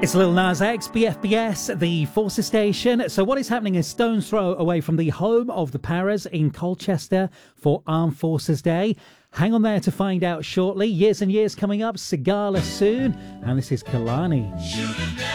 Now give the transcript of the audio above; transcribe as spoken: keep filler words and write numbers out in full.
It's Lil Nas X, B F B S, the Forces Station. So what is happening is stone's throw away from the home of the Paras in Colchester for Armed Forces Day. Hang on there to find out shortly. Years and Years coming up, Sigala soon. And this is Kalani.